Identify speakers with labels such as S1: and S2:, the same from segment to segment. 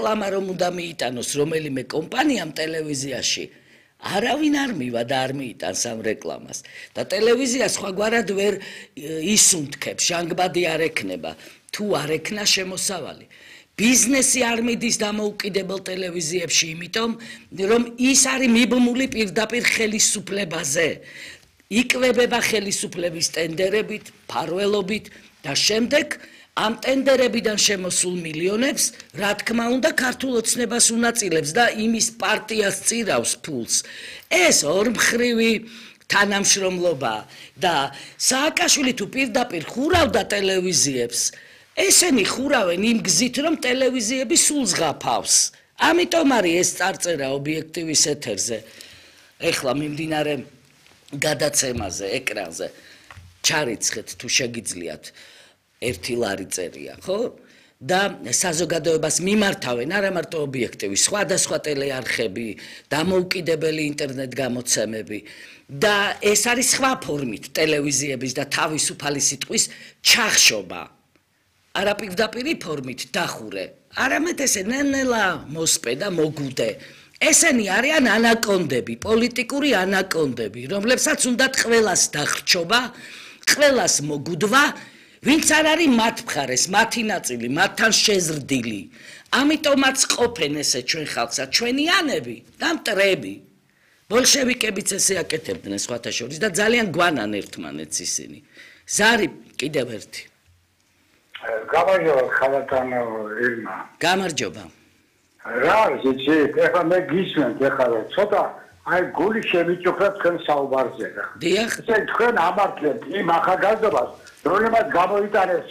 S1: რეკლამა რომ უნდა მიიტანოს რომელიმე კომპანიამ ტელევიზიაში არავინ არ მივა და არ მიიტანს ამ რეკლამას და ტელევიზია სხვაგვარად ვერ ისუნთქებს ჟანგბადი არ ექნება თუ არ ექნა შემოსავალი ბიზნესი არ მიდის დამოუკიდებელ ტელევიზიებში იმიტომ რომ ის არის მიბმული პირდაპირ ხელისუფლებაზე იკვებება ხელისუფლების ტენდერებით ფარველობით და შემდეგ ამ ტენდერებიდან შემოსულ მილიონებს რა თქმა უნდა ქართულ ოცნებას უნაწილებს და იმის პარტიას წირავს ფულს ეს ორმხრივი თანამშრომლობა და სააკაშვილი თუ პირდაპირ ხურავდა ტელევიზიებს ესენი ხურავენ იმ გზით რომ ტელევიზიები სულ ზღაფავს ამიტომ არის ეს წარწერა ობიექტივის ეთერზე ეხლა მიმდინარე გადაცემაზე ეკრანზე ჩარიცხეთ თუ შეგიძლიათ ერთი ლარი წერია, ხო? და საზოგადოებას მიმართავენ არა მარტო ობიექტივი, სხვადასხვა ტელეარხები, დამოუკიდებელი ინტერნეტ გამოცემები და ეს არის სხვა ფორმით ტელევიზიების და თავისუფალი სიტყვის ჩახშობა. არა პირდაპირი ფორმით დახურე, არამედ ესე ნელა მოსპე და მოგუდე. ესენი არიან ანაკონდები, პოლიტიკური ანაკონდები, რომლებსაც უნდათ ყველას დახრჩობა, ყველას მოგუდვა ვინც არ არის მათ მხარეს, მათი ნაწილი, მათთან შეზრდილი. ამიტომაც ყოფენ ესე ჩვენ ხალხსა, ჩვენიანები და მტრები. ბოლშევიკებიც ესე აკეთებდნენ სხვათა შორის და ძალიან გვანან ერთმანეთს ისინი. ზარი კიდევ ერთი.
S2: გამარჯობა ხალხთან ირმა.
S1: გამარჯობა.
S2: რა იცი, ეხლა მე გისმენთ ეხლა ცოტა აი გული შევიჭრა თქვენ საუბარზე რა.
S1: დიახ.
S2: ესე თქვენ ამართლებთ იმ ახალგაზრდობას რომლებმაც გამოიტანეს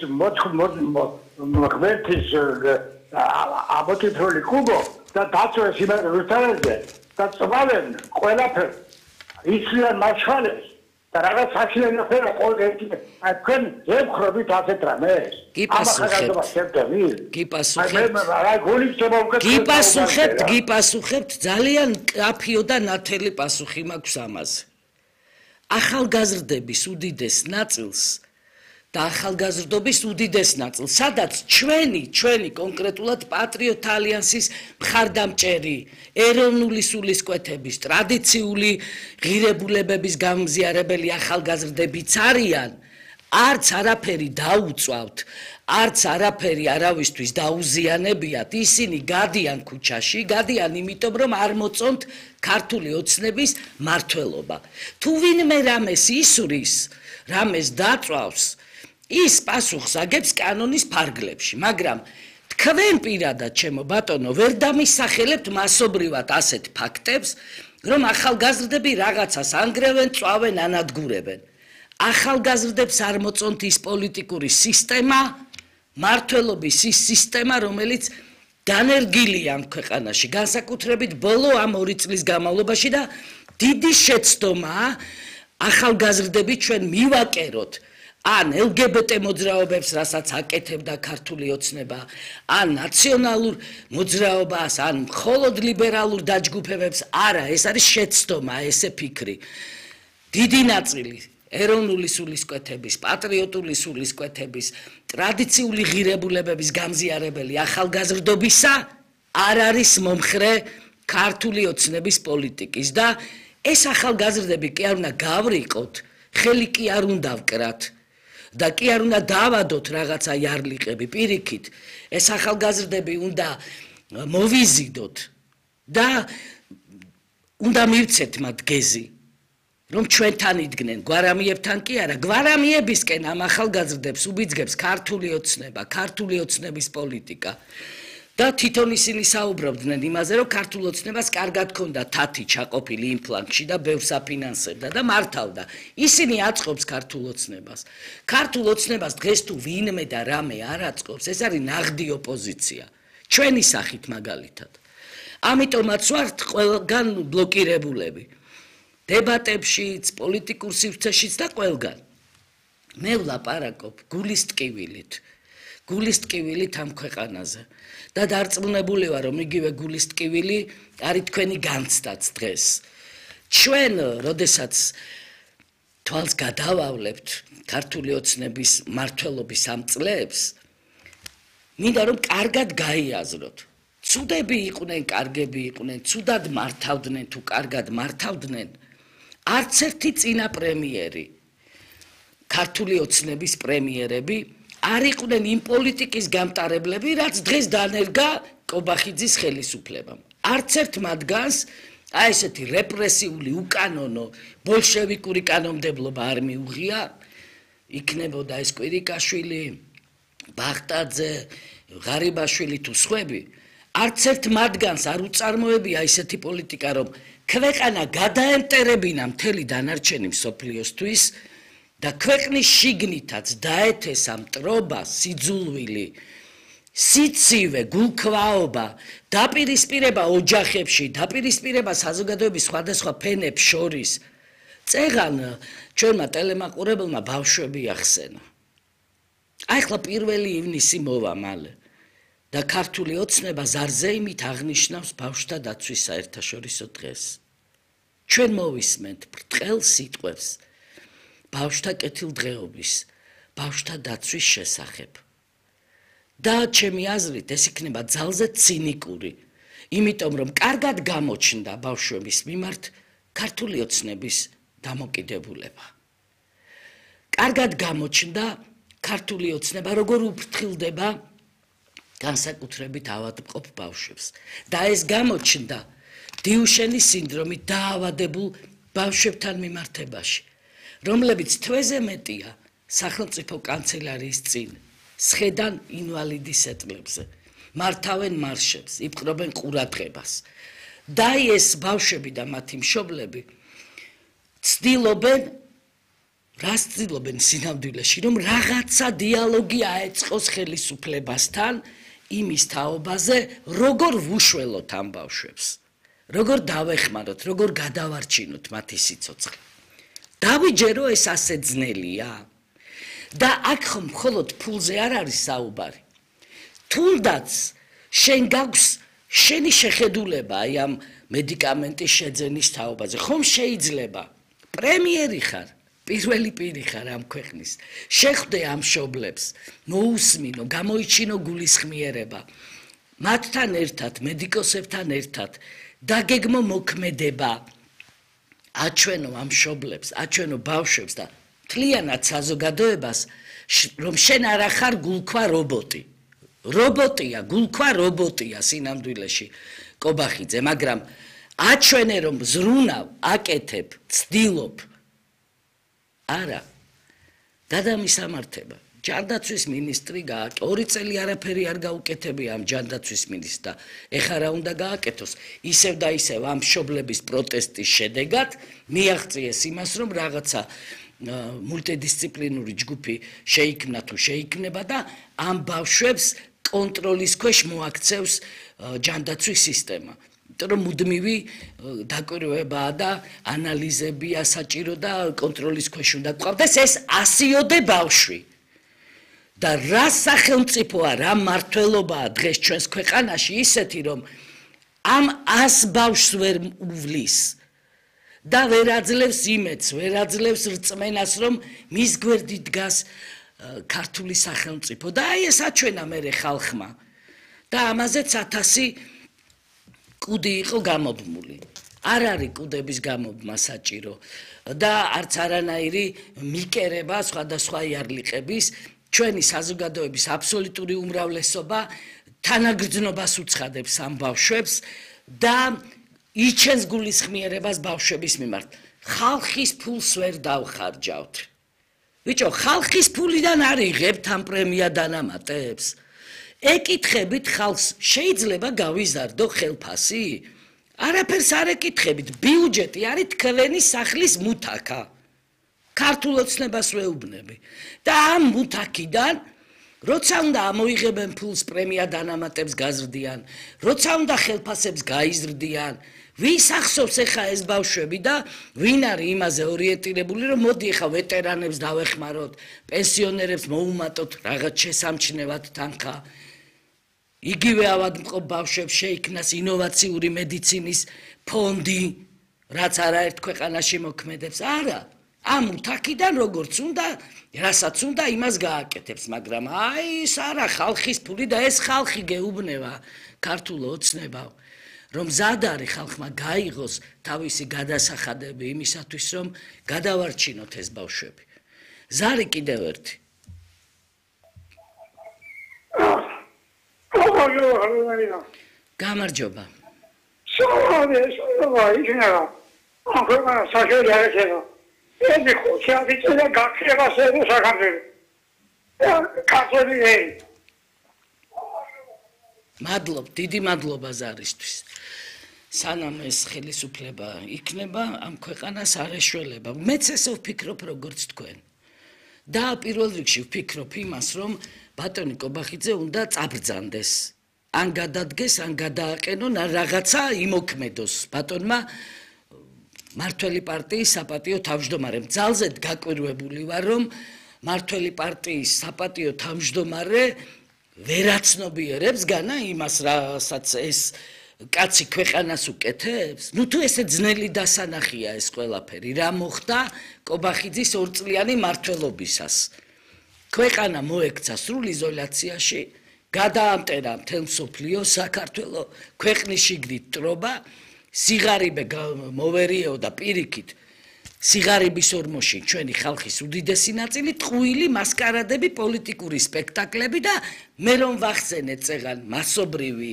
S2: ღმერთის აბოტითრული კუბო და დაწვეს იმ რუსთაველზე და წვალენ ყველაფერს ისლიან მაჩხალეს და რაღაც საშინელი ფერა ყოველთვის აი თქვენ ემხრობით ასეთ რამეს
S1: გიპასუხებთ ძალიან კაფიო და ნათელი პასუხი მაქვს ამაზე ახალგაზრდების უდიდეს ნაწილს და ახალგაზრდობის უდიდეს ნაწილს, სადაც ჩვენი კონკრეტულად პატრიოტ ალიანსის მხარდამჭერი, ეროვნული სულისკვეთების, ტრადიციული ღირებულებების გამზიარებელი ახალგაზრდებიც არიან, არც არაფერი დაუწვავთ, არც არაფერი არავისთვის დაუზიანებიათ, ისინი გადიან ქუჩაში, გადიან იმიტომ, რომ არ მოწონთ ქართული ოცნების მმართველობა. თუ ვინმე რამეს ისურის, რამეს დაწვავს, ის პასუხს აგებს კანონის ფარგლებში, მაგრამ თქვენ პირადად ჩემო ბატონო ვერ დამისახელებთ მასობრივად ასეთ ფაქტებს, რომ ახალგაზრდები რაღაცას ანგრევენ, წვავენ, ანადგურებენ. ახალგაზრდებს არ მოწონთ ის პოლიტიკური სისტემა, მმართველობის ის სისტემა, რომელიც განერგილია ამ ქვეყანაში, განსაკუთრებით ბოლო ამ 2 წლის განმავლობაში და დიდი შეცდომაა ახალგაზრდები ჩვენ მივაკეროთ ან LGBT მოძრაობებს, რასაც აკეთებდა ქართული ოცნება, ან ნაციონალურ მოძრაობას, ან მხოლოდ ლიბერალურ დაჯგუფებებს, არა, ეს არის შეცდომა, ესე ფიქრი. დიდი ნაწილი ეროვნული სულისკვეთების, პატრიოტული სულისკვეთების, ტრადიციული ღირებულებების გამზიარებელი ახალგაზრდობისა არ არის მომხრე ქართული ოცნების პოლიტიკის და ეს ახალგაზრდები კი არ უნდა გავრიყოთ, ხელი კი არ უნდა ვკრათ. და კი არ უნდა დავადოთ რაღაცა იარლიყები პირიქით ეს ახალგაზრდები უნდა მოვიზიდოთ და უნდა მივცეთ მათ გეზი რომ ჩვენთან იდგნენ გვარამიებთან კი არა გვარამიებისკენ ამ ახალგაზრდებს უბიძგებს ქართული ოცნება ქართული ოცნების პოლიტიკა და თვითონ ისინი საუბრობდნენ იმაზე რომ ქართულ ოცნებას კარგად ჰქონდა თათი ჩაყოფილი იმ ფლანგში და ბევრს აფინანსებდა და მართავდა ისინი აწყობს ქართულ ოცნებას ქართულ ოცნებას დღეს თუ ვინმე და რამე არ აწყობს ეს არის ნაღდი ოპოზიცია ჩვენი სახით მაგალითად ამიტომაც ვართ ყველგან ბლოკირებულები დებატებშიც პოლიტიკურ სივრცეშიც და ყველგან მე ვლაპარაკობ გულის ტკივილით ამ ქვეყანაზე და დარწმუნებული ვარ რომ იგივე გულის ტკივილი არის თქვენი განცდაც დღეს ჩვენ როდესაც თვალს გადავავლებთ ქართული ოცნების მმართველობის ამ წლებს მინდა რომ კარგად გაიაზროთ ცუდები იყვნენ, კარგები იყვნენ, ცუდად მართავდნენ თუ კარგად მართავდნენ, არც ერთი წინა პრემიერი, ქართული ოცნების პრემიერები არ იყვნენ იმ პოლიტიკის გამტარებლები, რაც დღეს დანერგა კობახიძის ხელისუფლებამ. არც ერთ მათგანს აი ესეთი რეპრესიული, უკანონო, ბოლშევიკური კანონმდებლობა არ მიუღია, იქნებოდა ეს კვირიკაშვილი, ბახტაძე, ღარიბაშვილი თუ სხვები, არც ერთ მათგანს არ უწარმოებია ესეთი პოლიტიკა, რომ ქვეყანა გადაემტერებინა მთელი დანარჩენი მსოფლიოსთვის და ქვეყნის შიგნითაც დაეთესა მტრობა, სიძულვილი, სიცივე, გულქვაობა, დაპირისპირება ოჯახებში, დაპირისპირება საზოგადოების სხვადასხვა ფენებს შორის. წეგან ჩვენმა ტელემაყურებელმა ბავშვები ახსენა. აი ხლა 1 ივნისი მოვა მალე და ქართული ოცნება ზარზეიმით აღნიშნავს ბავშვთა დაცვის საერთაშორისო დღეს. ჩვენ მოვისმენთ ბრტყელ სიტყვებს ბავშვთა კეთილდღეობის, ბავშვთა დაცვის შესახებ. და ჩემი აზრით ეს იქნება ძალზე ცინიკური, იმიტომ რომ კარგად გამოჩნდა ბავშვების მიმართ ქართული ოცნების დამოკიდებულება. კარგად გამოჩნდა ქართული ოცნება, როგორ უფრთხილდება განსაკუთრებით ავადმყოფ ბავშვებს. და ეს გამოჩნდა დიუშენის სინდრომით დაავადებულ ბავშვებთან მიმართებაში, რომლებიც თვეზე მეტია სახელმწიფო კანცელარიის წინ სხედან ინვალიდის ეტლებზე, მართავენ მარშებს, იპყრობენ ყურადღებას. და ეს ბავშვები და მათი მშობლები რას ცდილობენ სინამდვილეში, რომ რაღაცა დიალოგი აეწყოს ხელისუფლებასთან იმის თაობაზე, როგორ ვუშველოთ ამ ბავშვებს, როგორ დავეხმაროთ, როგორ გადავარჩინოთ მათი სიცოცხლე. დავიჯერო ეს ასე ძნელია. და აქ ხომ მხოლოდ ფულზე არ არის საუბარი. თუნდაც შენ გაქვს შენი შეხედულება აი ამ მედიკამენტის შეძენის თაობაზე, ხომ შეიძლება პრემიერი ხარ, პირველი პირი ხარ ამ ქვეყნის, შეხვდე ამ მშობლებს, მოусმინო, გამოიჩინო გულისხმიერება, მათთან ერთად, მედიკოსებთან ერთად, დაგეგმო მოქმედება, აჩვენო ამ მშობლებს, აჩვენო ბავშვებს და მთლიანად საზოგადოებას, რომ შენ არა ხარ გულქვა რობოტი. რობოტია, გულქვა რობოტია სინამდვილეში კობახიძე, მაგრამ აჩვენე რომ ზრუნავ, აკეთებ, ცდილობ. არა. დადამისამართება. ჯანდაცვის მინისტრი გააკეთა, 2 წელი არაფერი არ გაუკეთებია ამ ჯანდაცვის მინისტრს და ეხლა რა უნდა გააკეთოს? ისევ და ისევ ამ მშობლების პროტესტის შედეგად მიაღწიეს იმას, რომ რაღაცა მულტიდისციპლინური ჯგუფი შეიქმნა თუ შეიქმნება და ამ ბავშვებს კონტროლის ქვეშ მოაქცევს ჯანდაცვის სისტემა. იმიტომ რომ მუდმივი დაკვირვებაა და ანალიზებია საჭირო და კონტროლის ქვეშ უნდა გყავდეს ეს 100-ოდე ბავშვი. და რა სახელმწიფოა, რა მმართველობაა დღეს ჩვენს ქვეყანაში ისეთი, რომ ამ 100 ბავშვს ვერ უვლის. და ვერ აძლევს იმედს, ვერ აძლევს რწმენას, რომ მის გვერდით დგას ქართული სახელმწიფო. და აი ეს აჩვენა მერე ხალხმა. და ამაზეც 1000 კუდი იყო გამობმული. არ არის კუდების გამობმა საჭირო და არც არანაირი მიკერება სხვადასხვა იარლიყების, ჩვენი საზოგადოების აბსოლუტური უმრავლესობა თანაგრძნობას უცხადებს ამ ბავშვებს და იჩენს გულისხმიერებას ბავშვების მიმართ. ხალხის ფულს ვერ დავხარჯავთ. ბიჭო, ხალხის ფულიდან არ იღებთ ამ პრემია დანამატებს? ეკითხებით ხალხს, შეიძლება გავიზარდო ხელფასი? არაფერს არ ეკითხებით, ბიუჯეტი არის თქვენი სახლის მუთაკა. ქართულ ოცნებას ვეუბნები. და ამ მუთაკიდან როცა უნდა ამოიღებენ ფულს პრემია დანამატებს გაზრდიან, როცა უნდა ხელფასებს გაიზრდიან, ვის ახსოვს ახლა ეს ბავშვები და ვინ არის იმაზე ორიენტირებული, რომ მოდი ახლა ვეტერანებს დავეხმაროთ, პენსიონერებს მოუმატოთ რაღაც შესამჩნევად თანხა. იგივე ავადმყოფ ბავშვებს შეიქმნას ინოვაციური მედიცინის ფონდი, რაც არაერთ ქვეყანაში მოქმედებს. არა, ამ მუთაკიდან როგორც უნდა რასაც უნდა იმას გააკეთებს, მაგრამ აი ეს არა ხალხის ფული და ეს ხალხი გეუბნება ქართულ ოცნებავ, რომ მზად არის ხალხმა გაიღოს თავისი გადასახადები იმისათვის, რომ გადავარჩინოთ ეს ბავშვები. ზარი კიდევ ერთი. გამარჯობა. მადლობ, დიდი მადლობა ზარისთვის. სანამ ეს ხელისუფლება იქნება, ამ ქვეყანას არ ეშველება. მეც ესე ვფიქრობ, როგორც თქვენ. და პირველ რიგში ვფიქრობ იმას, რომ ბატონი კობახიძე უნდა წაბრძანდეს. ან გადადგეს, ან გადააყენონ, ან რაღაცა იმოქმედოს ბატონმა მართველი პარტიის საპატიო თავმჯდომარემ. ძალზედ გაკვირვებული ვარ, რომ მართველი პარტიის საპატიო თავმჯდომარე ვერაცნობიერებს განა იმას, რასაც ეს კაცი ქვეყანას უკეთებს? ნუ თუ ესე ძნელი დასანახია ეს ყველაფერი, რა მოხდა კობახიძის 2 წლიანი მმართველობისას. ქვეყანა მოექცა სრულ იზოლაციაში, გადაამტერა მთელ მსოფლიო, საქართველო ქვეყნის შიგნით ტრობა, სიღარიბე მოვერიეო და პირიქით სიღარიბის ორმოში ჩვენი ხალხის უდიდესი ნაწილი ტყუილი მასკარადები, პოლიტიკური სპექტაკლები და მე რომ ვახსენეთ წეგან მასობრივი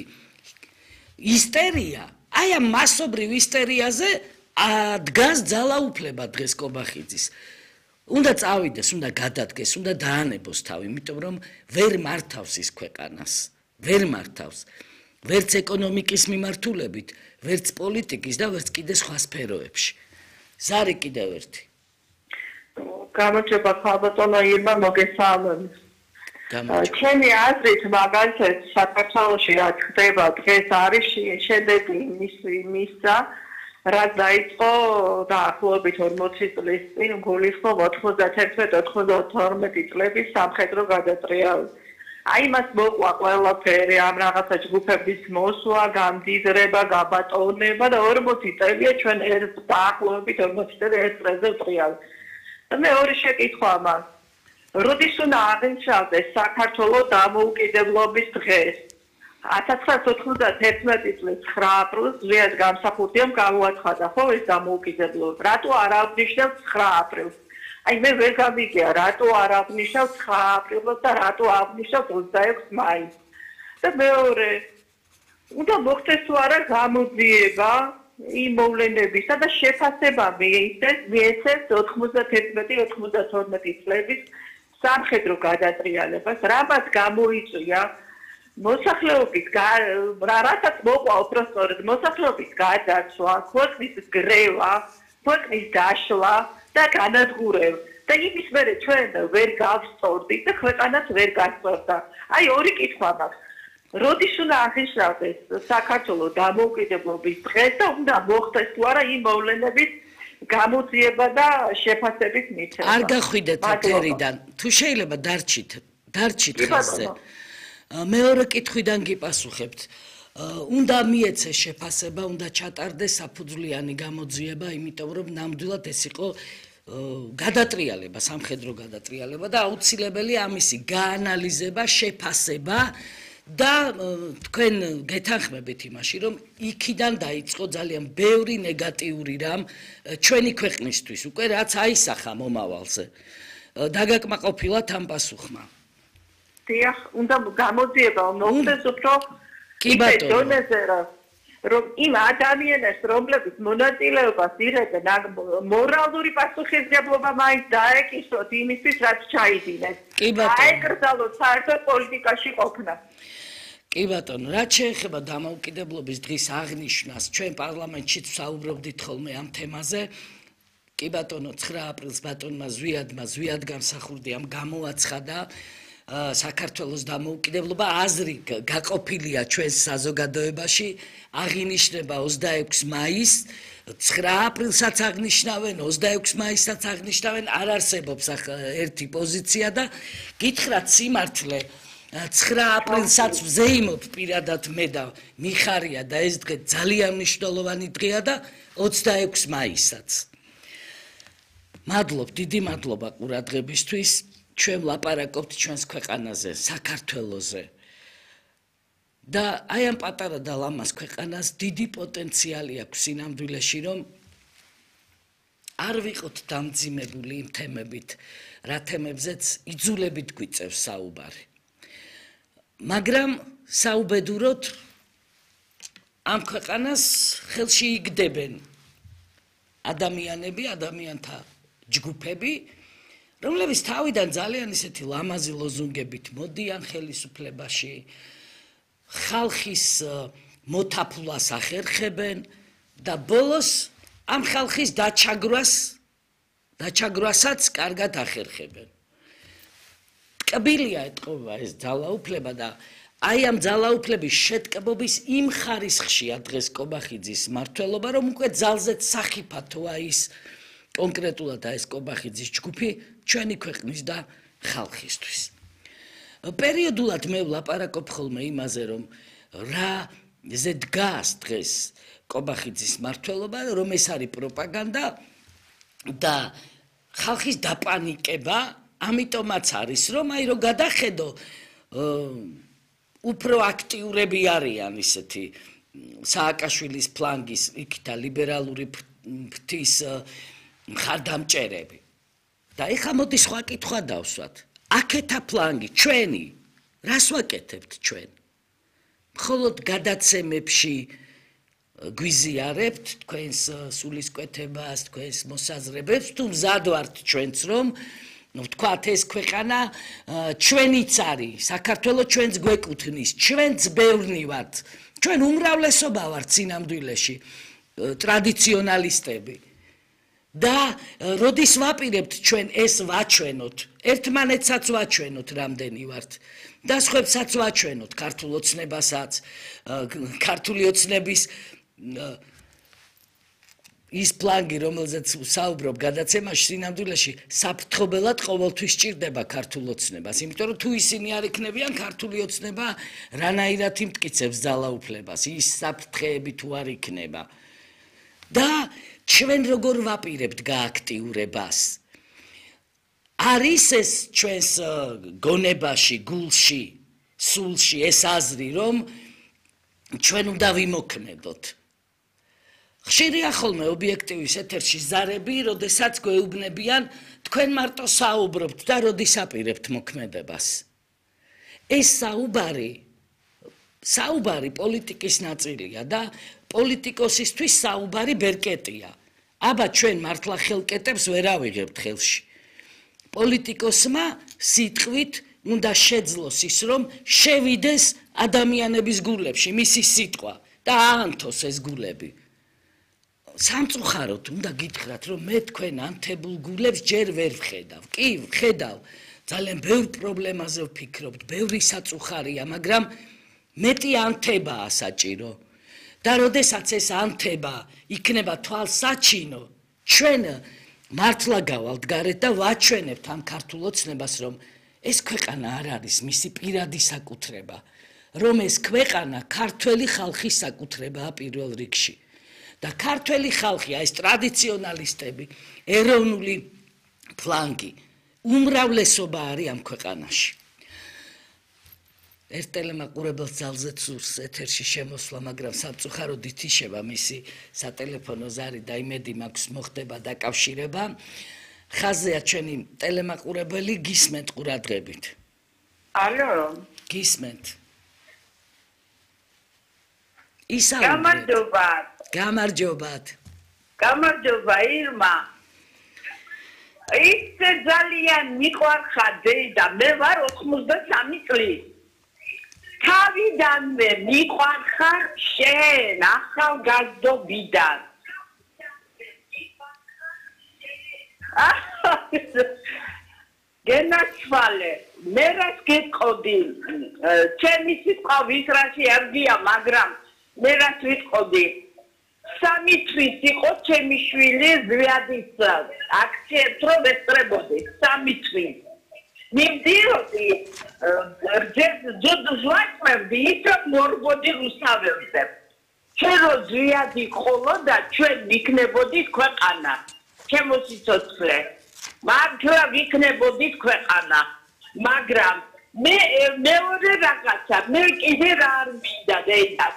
S1: ისტერია, აი ამ მასობრივ ისტერიაზე დგას ძალაუფლება დღეს კობახიძის. უნდა წავიდეს, უნდა გადადგეს, უნდა დაანებოს თავი, იმიტომ რომ ვერ მართავს ის ქვეყანას, ვერ მართავს. ვერც ეკონომიკის მიმართულებით, ვერც პოლიტიკის და ვერც კიდე სხვა სფეროებში. ზარი კიდევ ერთი.
S3: გამარჯობა ხალბატონო ირმა, მოგესალმებით. ჩემი აზრით მაგალითად საქართველოში რაც ხდება დღეს არის შედეგი იმისა, რაც დაიწყო დაახლოებით 40 წლის წინ გულისხმობ 91-92 წლების სამხედრო გადატრიალება. აი მას მოყვა ყველაფერი, ამ რაღაცა ჯგუფების მოსვლა, გამდიდრება, გაბატონება და 40 წელია ჩვენ დაახლოებით 40 წელი ერთ წელზე ვტრიალებ. და მეორე შეკითხვა მას. როდის უნდა აღნიშნავდეს საქართველოს დამოუკიდებლობის დღეს? 1991 წლის 9 აპრილს ზვიად გამსახურდიამ გამოაცხადა ხო ეს დამოუკიდებლობა. რატო არ აღნიშნავს 9 აპრილს? აი მე ვერ გამიგია, რატო არ აღნიშნავს 9 აპრილს და რატო აღნიშნავს 26 მაისს. და მეორე, უნდა მოხდეს თუ არა გამოძიება იმ მოვლენებისა და შეფასება მიეცეს 91-92 წლების სამხედრო გადატრიალებას, რამაც გამოიწვია მოსახლეობის რასაც მოყვა უბრალოდ მოსახლეობის გადაცვა, ქვეყნის გრევა, ქვეყნის დაშლა და განადგურება. და იმის მერე ჩვენ ვერ გავსწორდით და ქვეყანას ვერ გასწორდა. აი ორი კითხვა მაქვს. როდის უნდა აღნიშნავდეს საქართველოს დამოუკიდებლობის დღეს და უნდა მოხდეს თუ არა იმ მოვლენების გამოძიება და შეფასების მიცემა.
S1: არ გახვიდეთ ეთერიდან. თუ შეიძლება დარჩით ხაზზე. მეორე კითხვიდან გიპასუხებთ. უნდა მიეცეს შეფასება, უნდა ჩატარდეს საფუძვლიანი გამოძიება, იმიტომ რომ ნამდვილად ეს იყო გადატრიალება, სამხედრო გადატრიალება და აუცილებელია ამისი გაანალიზება, შეფასება და თქვენ გეთანხმებით იმაში, რომ იქიდან დაიწყო ძალიან ბევრი ნეგატიური რამ ჩვენი ქვეყნისთვის, უკვე რაც აისახა მომავალზე. დაგაკმაყოფილოთ ამ პასუხმა.
S3: დიახ, უნდა გამოძიება, მოხდეს უფრო დონეზე, რომ იმ ადამიანებს, რომლებიც მონაწილეობას იღებენ, მორალური პასუხისმგებლობა მაინც დაეკისროთ იმისთვის, რაც ჩაიდინეს. აეკრძალოთ საერთოდ პოლიტიკაში ყოფნა.
S1: კი ბატონო, რაც შეეხება დამოუკიდებლობის დღის აღნიშვნას, ჩვენ პარლამენტშიც ვსაუბრობდით ხოლმე ამ თემაზე. კი ბატონო, 9 აპრილს ბატონმა ზვიად გამსახურდიამ გამოაცხადა საქართველოს დამოუკიდებლობა, აზრი გაყოფილია ჩვენს საზოგადოებაში, აღინიშნება 26 მაისს, 9 აპრილსაც აღნიშნავენ, 26 მაისსაც აღნიშნავენ, არ არსებობს ერთი პოზიცია და გითხრათ სიმართლე 9 აპრილსაც ვზეიმობ პირადად მე და მიხარია და ეს დღე ძალიან მნიშვნელოვანი დღეა და 26 მაისსაც. მადლობ, დიდი მადლობა ყურადღებისთვის. ჩვენ ვლაპარაკობთ ჩვენს ქვეყანაზე, საქართველოზე. და აი ამ პატარა და ლამაზ ქვეყანას დიდი პოტენციალი აქვს სინამდვილეში, რომ არ ვიყოთ დამძიმებული იმ თემებით, რა თემებზეც იძულებით გვიწევს საუბარი. მაგრამ საუბედუროდ ამ ქვეყანას ხელში იგდებენ ადამიანები, ადამიანთა ჯგუფები, რომლებიც თავიდან ძალიან ისეთი ლამაზი ლოზუნგებით მოდიან ხელისუფლებაში, ხალხის მოთაფვლას ახერხებენ და ბოლოს ამ ხალხის დაჩაგვრასაც კარგად ახერხებენ. ტკბილია ეთყობა ეს ძალაუფლება და აი ამ ძალაუფლების შეტკბობის იმ ხარისხშია დღეს კობახიძის მმართველობა, რომ უკვე ძალზედ სახიფათოა ის კონკრეტულად ეს კობახიძის ჯგუფი ჩვენი ქვეყნის და ხალხისთვის. პერიოდულად მე ვლაპარაკობ ხოლმე იმაზე, რომ რაზე დგას დღეს კობახიძის მმართველობა, რომ ეს არის პროპაგანდა და ხალხის დაპანიკება, ამიტომაც არის, რომ აი რომ გადახედო უფრო აქტიურები არიან ისეთი სააკაშვილის ფლანგის იქით ლიბერალური ფრთის მხარდამჭერები. და ეხლა მოდი სხვა კითხვა დავსვათ. აქეთა ფლანგი ჩვენი, რას ვაკეთებთ ჩვენ? მხოლოდ გადაცემებში გვიზიარებთ თქვენს სულისკვეთებას, თქვენს მოსაზრებებს, თუ მზად ვართ ჩვენც რომ ვთქვათ ეს ქვეყანა ჩვენიც არის, საქართველოს ჩვენც გვეკუთვნის, ჩვენც ბევრნი ვართ, ჩვენ უმრავლესობა ვართ სინამდვილეში ტრადიციონალისტები. და როდის ვაპირებთ ჩვენ ეს ვაჩვენოთ, ერთმანეთსაც ვაჩვენოთ რამდენი ვართ და სხვებსაც ვაჩვენოთ ქართულ ოცნებასაც, ქართული ოცნების ის ფლანგი, რომელზეც საუბრობ გადაცემაში, სინამდვილეში საფრთხობელად ყოველთვის სჭირდება ქართულ ოცნებას, იმიტომ რომ თუ ისინი არ იქნებიან, ქართული ოცნება რანაირად იმტკიცებს ძალაუფლებას, ის საფრთხეები თუ არ იქნება. და ჩვენ როგორ ვაპირებთ გააქტიურებას? არის ეს ჩვენს გონებაში, გულში, სულში ეს აზრი, რომ ჩვენ უნდა ვიმოქმედოთ. ხშირია ხოლმე ობიექტივის ეთერში ზარები, როდესაც გვეუბნებიან, თქვენ მარტო საუბრობთ და როდის აპირებთ მოქმედებას. ეს საუბარი პოლიტიკის ნაწილია და პოლიტიკოსისთვის საუბარი ბერკეტია. აბა ჩვენ მართლა ხელკეტებს ვერ ავიღებთ ხელში. პოლიტიკოსმა სიტყვით უნდა შეძლოს ის, რომ შევიდეს ადამიანების გულებში მისი სიტყვა და აანთოს ეს გულები. სამწუხაროდ უნდა გითხრათ, რომ მე თქვენ ანთებულ გულებს ჯერ ვერ ვხედავ. კი, ვხედავ, ძალიან ბევრ პრობლემაზე ვფიქრობთ, ბევრი საწუხარია, მაგრამ მეტი ანთებაა საჭირო. და როდესაც ეს ანთება იქნება თვალსაჩინო, ჩვენ მართლა გავალთ გარეთ და ვაჩვენებთ ამ ქართულ ოცნებას, რომ ეს ქვეყანა არ არის მისი პირადი საკუთრება, რომ ეს ქვეყანა ქართველი ხალხის საკუთრებაა პირველ რიგში. და ქართველი ხალხი, ეს ტრადიციონალისტები, ეროვნული ფლანგი, უმრავლესობა არის ამ ქვეყანაში. ერთ ტელემაყურებელს ძალზედ სურს ეთერში შემოსვლა, მაგრამ სამწუხაროდ ითიშება მისი სატელეფონო ზარი და იმედი მაქვს მოხდება დაკავშირება. ხაზია ჩვენი ტელემაყურებელი, გისმენთ ყურადღებით.
S3: ალო,
S1: გისმენთ. გამარჯობათ.
S3: გამარჯობა ირმა. ის ძალიან მიყვარხარ და მე ვარ 83 წლის. თავიდანვე მიყვარხარ შენ ახალგაზრდობიდან. გენაცვალე, მე რას გეტყოდი, ჩემი სიტყვა ვისრაში არგია, მაგრამ მე რას ვიტყოდი, 3 თვის იყო ჩემი შვილი ზვიადის აქციებს რომ ესწრებოდი, 3 თვის. მივდიოდი, ზვაჭმევდი, ისე მორბოდი რუსთავებზე. ჩვენ რო ზვიადი ხოლო და ჩვენ ვიქნებოდით ქვეყანა, ჩემო სიცოცხლე.
S4: მართლა ვიქნებოდით ქვეყანა, მაგრამ მე მეორე რაღაცა, მე კიდე რა არ მინდა დედა.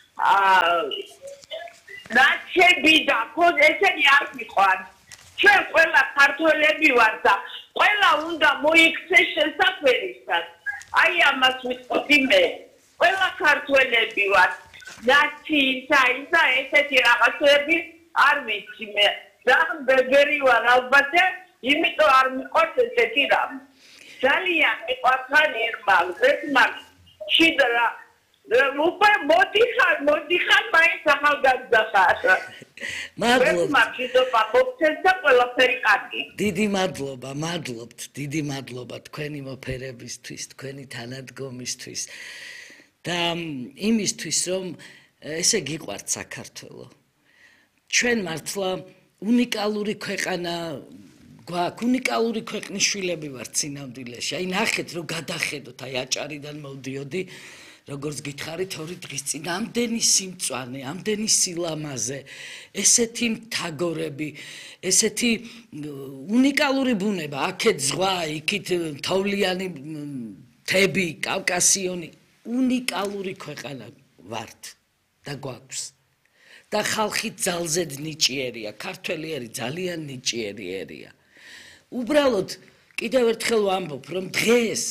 S4: ნაჩები და ხოდ ესენი არ მიყვარ. ჩვენ ყველა ქართველები ვარ და ყველა უნდა მოიქცეს შესაძლებელად. აი ამას ვიტყოდი მე. ყველა ქართველები ვარ. ნაცი და ესეთი რაღაცები არ ვიცი მე. რამ ბებერი ვარ ალბათ, იმიტომ არ მიყვარს ესეთი რამ. ძალიან მიყვარხარ ირმალს, ეს მაგ შიდრა უპე მოდიხარ მაინც ახალგაზრდა ხარ.
S1: მადლობა.
S4: ყველაფერი კარგი.
S1: დიდი მადლობა, მადლობთ, დიდი მადლობა თქვენი მოფერებისთვის, თქვენი თანადგომისთვის და იმისთვის, რომ ესე გიყვართ საქართველო. ჩვენ მართლა უნიკალური ქვეყანა გვაქვს, უნიკალური ქვეყნის შვილები ვართ სინამდვილეში. აი ნახეთ, რომ გადახედოთ, აი აჭარიდან მოვდიოდი, როგორც გითხარით 2 დღის წინ, ამდენი სიმწვანე, ამდენი სილამაზე, ესეთი მთაგორები, ესეთი უნიკალური ბუნება, აქეთ ზღვა, იქით თოვლიანი მთები, კავკასიონი, უნიკალური ქვეყანა ვართ და გვაქვს. და ხალხი ძალზედ ნიჭიერია, ქართველი ერი ძალიან ნიჭიერი ერია. უბრალოდ კიდევ ერთხელ ვამბობ, რომ დღეს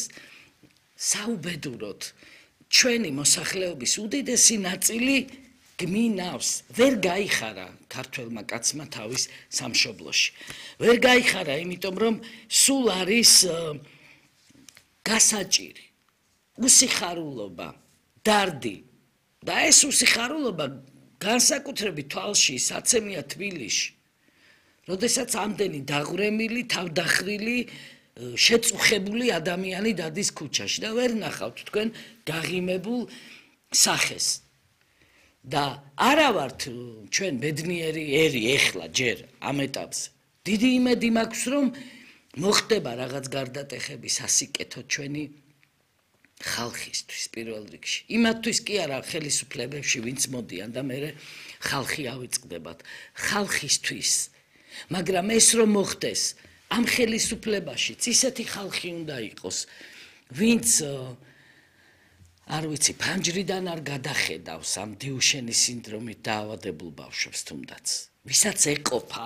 S1: საუბედუროთ ჩვენი მოსახლეობის უდიდესი ნაწილი გმინავს, ვერ გაიხარა ქართველმა კაცმა თავის სამშობლოში. ვერ გაიხარა, იმიტომ რომ სულ არის გასაჭირი, უსიხარულობა, დარდი და ეს უსიხარულობა განსაკუთრებით თვალში საცემია თბილისში. როდესაც ამდენი დაღვრემილი, თავდახრილი, შეწუხებული ადამიანი დადის ქუჩაში და ვერ ნახავთ თქვენ გაღიმებულ სახეს. და არა ვართ ჩვენ ბედნიერი ერი ეხლა ჯერ ამ ეტაპზე. დიდი იმედი მაქვს, რომ მოხდება რაღაც გარდატეხები სასიკეთო ჩვენი ხალხისთვის პირველ რიგში. იმათთვის კი არა ხელისუფლებებში ვინც მოდიან და მე ხალხი ავიწყდებათ. ხალხისთვის. მაგრამ ეს რომ მოხდეს ამ ხელისუფლებაშიც ისეთი ხალხი უნდა იყოს, ვინც არ ვიცი, ფანჯრიდან არ გადახედავს ამ დიუშენის სინდრომით დაავადებულ ბავშვებს თუნდაც. ვისაც ეყოფა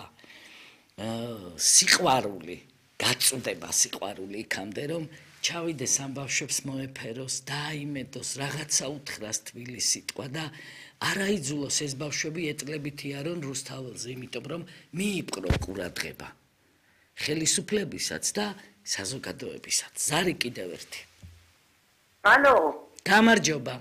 S1: სიყვარული, გაწუდება სიყვარული იქამდე, რომ ჩავიდეს ამ ბავშვებს მოეფეროს, დააიმედოს, რაღაცა უთხრას თბილი სიტყვა და არაიძულოს ეს ბავშვები ეტლებით იარონ რუსთაველზე, იმიტომ რომ მიიპყრო ყურადღება ხელისუფლებისაც და საზოგადოებისაც. ზარი კიდევ ერთი.
S3: ალო.
S1: გამარჯობა.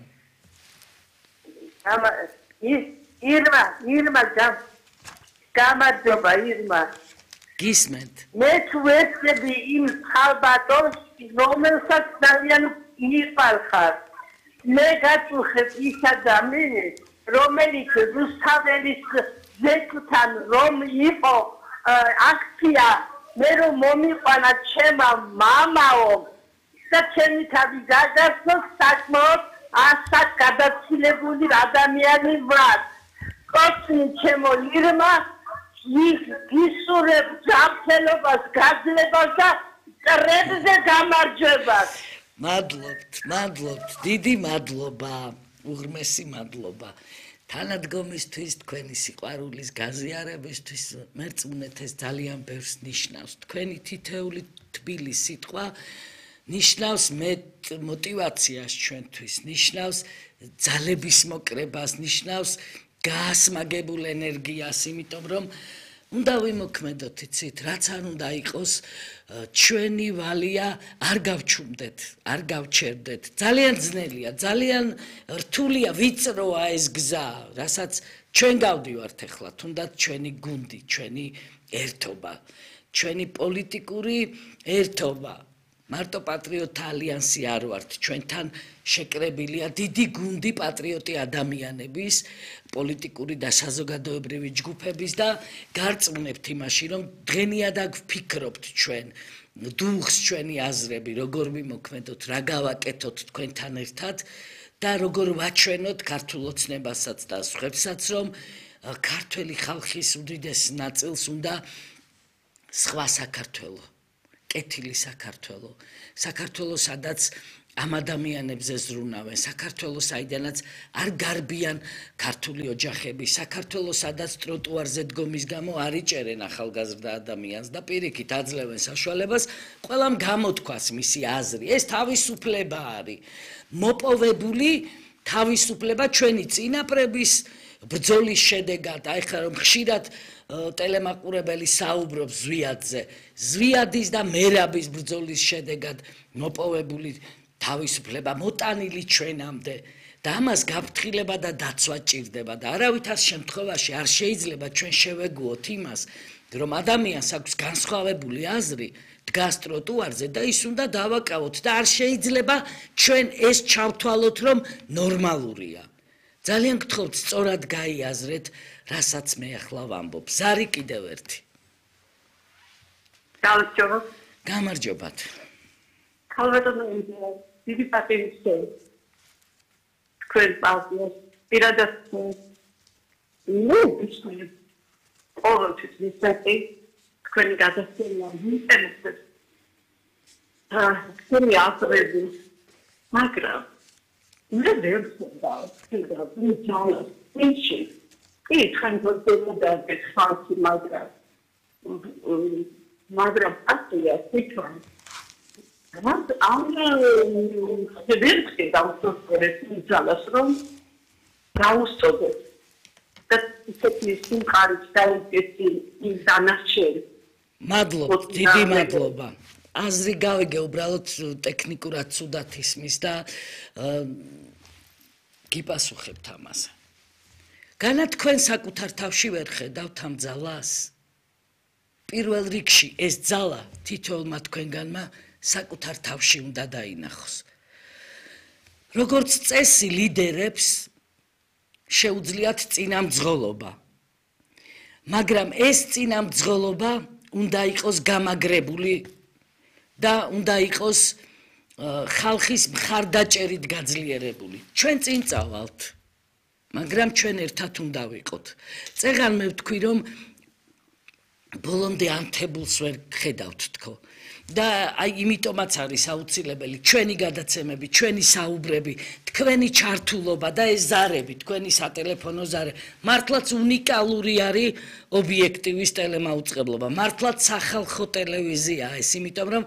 S3: ირმა, გამარჯობა ირმა.
S1: გისმენთ.
S3: მე თუ ვეცდები იმ ხალბატონს, რომელსაც ძალიან მიყარხარ. მე გაწუხებ ის ადამიანი, რომელიც რუსთაველის ზეწთან რომ იყო აქცია, მე რომ მომიყვანა ჩემმა მამაო და ჩემი თავი გადასცოს საკმაოდ ასაკ გადაცილებული ადამიანი ვარ. კოცნი ჩემო ირმა, გისურვებ ჯანმრთელობას, გაძლებას და კრებზე გამარჯვებას.
S1: მადლობთ, დიდი მადლობა, უღრმესი მადლობა. თანადგომისთვის, თქვენი სიყვარულის გაზიარებისთვის მერწმუნეთ ეს ძალიან ბევრს ნიშნავს. თქვენი თითეული თბილი სიტყვა ნიშნავს მოტივაციას ჩვენთვის, ნიშნავს ძალების მოკრებას, ნიშნავს გაასმაგებულ ენერგიას, იმიტომ რომ უნდა ვიმოქმედოთ, იცით, რაც არ უნდა იყოს ჩვენი ვალია არ გავჩუმდეთ, არ გავჩერდეთ. ძალიან ძნელია, ძალიან რთულია, ვიწროა ეს გზა, რასაც ჩვენ გავდივართ ახლა, თუნდაც ჩვენი გუნდი, ჩვენი ერთობა, ჩვენი პოლიტიკური ერთობა. მარტო პატრიოტთა ალიანსი არ ვართ, ჩვენთან შეკრებილია დიდი გუნდი პატრიოტი ადამიანების, პოლიტიკური და საზოგადოებრივი ჯგუფების და გარწმუნებთ იმაში, რომ დღენიადაგ ვფიქრობთ ჩვენ, დუხს ჩვენი აზრები, როგორ ვიმოქმედოთ, რა გავაკეთოთ თქვენთან ერთად და როგორ ვაჩვენოთ ქართულ ოცნებასაც და სხვებსაც, რომ ქართველი ხალხის უდიდეს ნაწილს უნდა სხვა საქართველო, კეთილი საქართველო, საქართველო, სადაც ამ ადამიანებზე ზრუნავენ, საქართველო, საიდანაც არ გარბიან ქართული ოჯახები, საქართველო, სადაც ტროტუარზე დგომის გამო არ იჭერენ ახალგაზრდა ადამიანს და პირიქით აძლევენ საშუალებას ყველამ გამოთქვას მისი აზრი. ეს თავისუფლება არის. მოპოვებული თავისუფლება ჩვენი წინაპრების ბრძოლის შედეგად, აი ხა რომ ხშირად ტელემაყურებელი საუბრობს ზვიადზე, ზვიადის და მერაბის ბრძოლის შედეგად მოპოვებული თავისუფლება მოტანილი ჩვენამდე და ამას გაფრთხილება და დაცვა ჭირდება და არავითარ შემთხვევაში არ შეიძლება ჩვენ შევეგუოთ იმას, რომ ადამიანს აქვს განსხვავებული აზრი, დგას ტროტუარზე და ის უნდა დავაკავოთ და არ შეიძლება ჩვენ ეს ჩავთვალოთ, რომ ნორმალურია. ძალიან გთხოვთ, სწორად გაიაზრეთ, რასაც მე ახლა ვამბობ. ზარი კიდევ ერთი. გამარჯობათ.
S3: ქალბატონო, დიდი პატივი გსურვით. თქვენ პარტიას პირადად ისმის ყოველთვის ვისწრაფი თქვენი გადასწრება ვინტერესებს. თქვენი აზრები, მაგრამ მე ვერ ვხედავ ჯანმრთელობას. კი, თქვენ გქონდათ ხალხი, მაგრამ პარტია თვითონ ამ შედერში დავსწორეთ ძალას რომ გაუსწოდეთ და ისეთი სიმყარით დაიგეთ იმ დანარჩენ.
S1: მადლობა, დიდი მადლობა. აზრი გავიგე, უბრალოდ ტექნიკურად ცუდად ისმის და გიპასუხებთ ამაზე. განა თქვენ საკუთარ თავში ვერ ხედავთ ამ ძალას? პირველ რიგში ეს ძალა თითოეულმა თქვენგანმა საკუთარ თავში უნდა დაინახოს. როგორც წესი ლიდერებს შეუძლიათ წინამძღოლობა. მაგრამ ეს წინამძღოლობა უნდა იყოს გამაგრებული და უნდა იყოს ხალხის მხარდაჭერით გაძლიერებული. ჩვენ წინ წავალთ, მაგრამ ჩვენ ერთად უნდა ვიყოთ. წეღან მე ვთქვი, რომ ბოლომდე ანთებულს ვერ ხედავთ თქო. და აი იმიტომაც არის აუცილებელი ჩვენი გადაცემები, ჩვენი საუბრები, თქვენი ჩართულობა და ეს ზარები, თქვენი სატელეფონო ზარე, მართლაც უნიკალური არის ობიექტივის ტელემაუწყებლობა, მართლაც სახალხო ტელევიზია ეს, იმიტომ რომ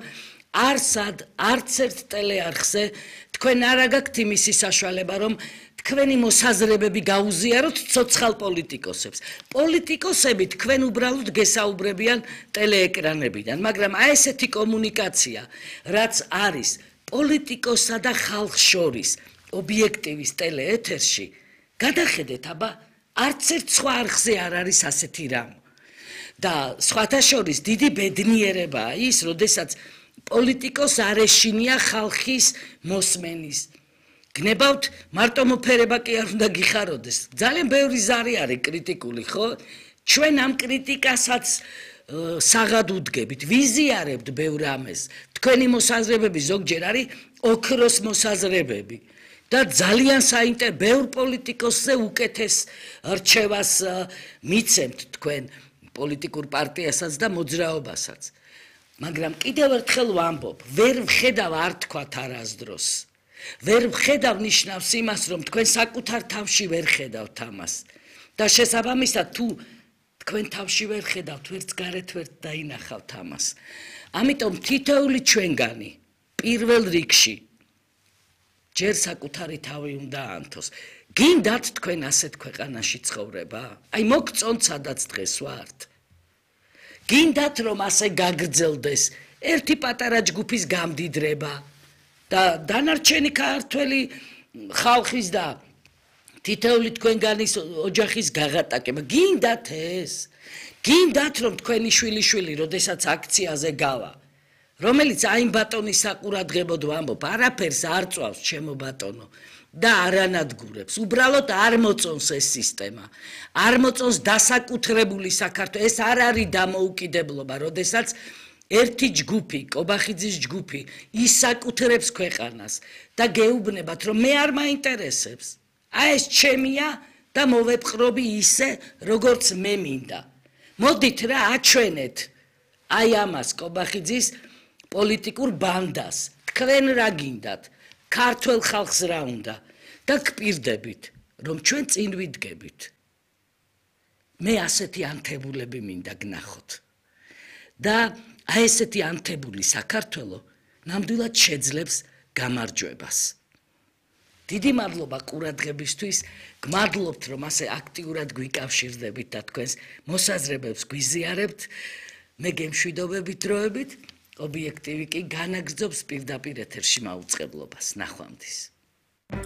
S1: არც ერთ ტელეარხზე თქვენ არ აგაქვთ იმისი საშუალება, რომ თქვენი მოსაზრებები გაუზიაროთ ცოცხალ პოლიტიკოსებს. პოლიტიკოსები თქვენ უბრალოდ გესაუბრებიან ტელეეკრანებიდან, მაგრამ აი ესეთი კომუნიკაცია, რაც არის პოლიტიკოსსა და ხალხს შორის ობიექტივის ტელეეთერში, გადახედეთ, აბა არც ერთ სხვა არხზე არ არის ასეთი რამ. და სხვათა შორის დიდი ბედნიერებაა ის, როდესაც პოლიტიკოსს არ ეშინია ხალხის მოსმენის. გნებავთ მარტო მოფერება კი არ უნდა გიხაროდეს. ძალიან ბევრი ზარი არის კრიტიკული, ხო? ჩვენ ამ კრიტიკასაც საღად უდგებით, ვიზიარებთ ბევრ ამეს. თქვენი მოსაზრებები ზოგჯერ არის ოქროს მოსაზრებები და ძალიან ბევრ პოლიტიკოსზე უკეთეს რჩევას მიცემთ თქვენ პოლიტიკურ პარტიასაც და მოძრაობასაც. მაგრამ კიდევ ერთხელ ვამბობ, ვერ ვხედავ არ თქვათ არასდროს. ვერ ვხედავ ნიშნავს იმას, რომ თქვენ საკუთარ თავში ვერ ხედავთ ამას. და შესაბამისად, თუ თქვენ თავში ვერ ხედავთ, ვერც გარეთ ვერ დაინახავთ ამას. ამიტომ თითოეული ჩვენგანი პირველ რიგში ჯერ საკუთარი თავი უნდა ანთოს. გინდათ თქვენ ასეთ ქვეყანაში ცხოვრება? აი მოგწონთ სადაც დღეს ვართ. გინდათ რომ ასე გაგრძელდეს ერთი პატარა ჯგუფის გამდიდრება და დანარჩენი ქართველი ხალხის და თითოეული თქვენგანის ოჯახის გაღატაკება. გინდათ ეს? გინდათ რომ თქვენი შვილიშვილი, როდესაც აქციაზე გავა, რომელიც აიმ ბატონის საყურადღებოდ ვამბობ, არაფერს არ წვავს ჩემო ბატონო და არანადგურებს, უბრალოდ არ მოწონს ეს სისტემა, არ მოწონს დასაკუთრებული საქართველო, ეს არ არის დამოუკიდებლობა, როდესაც ერთი ჯგუფი, კობახიძის ჯგუფი ისაკუთრებს ქვეყანას და გეუბნებათ, რომ მე არ მაინტერესებს. აი ეს ჩემია და მოვეპყრობი ისე, როგორც მე მინდა. მოდით რა აჩვენეთ აი ამას კობახიძის პოლიტიკურ ბანდას თქვენ რა გინდათ ქართულ ხალხს რა უნდა და გპირდებით რომ ჩვენ წინ ვიდგებით მე ასეთი ანთებულები მინდა გნახოთ და აი ესეთი ანთებული საქართველო ნამდვილად შეძლებს გამარჯვებას დიდი მადლობა ყურადღებისთვის გმადლობთ რომ ასე აქტიურად გვიკავშირდებით და თქვენს მოსაზრებებს გვიზიარებთ მე გემშვიდობებით დროებით ობიექტივი კი განაგრძობს პირდაპირ ეთერში მაუწყებლობას ნახვამდის